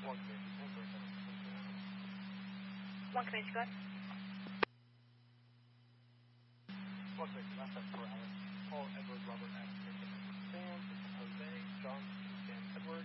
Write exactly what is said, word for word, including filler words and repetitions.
One Comanche, one four seven, one four seven. One Comanche, go ahead. One Comanche, last up for Alex. Paul Edward Robert F. Sam, Jose, John, Sam Edward.